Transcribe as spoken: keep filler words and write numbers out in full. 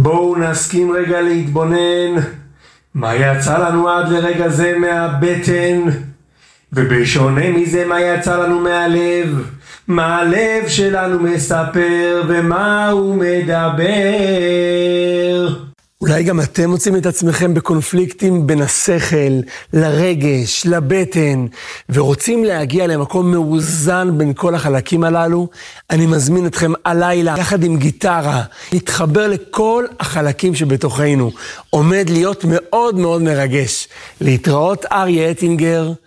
בואו נסכים רגע להתבונן מה יצא לנו עד לרגע זה מהבטן, ובשונה מזה מה יצא לנו מהלב, מה הלב שלנו מספר ומה הוא מדבר. אולי גם אתם מוצאים את עצמכם בקונפליקטים בין השכל, לרגש, לבטן, ורוצים להגיע למקום מאוזן בין כל החלקים הללו. אני מזמין אתכם הלילה, יחד עם גיטרה, להתחבר לכל החלקים שבתוכנו. עומד להיות מאוד מאוד מרגש. להתראות, אריה אטינגר.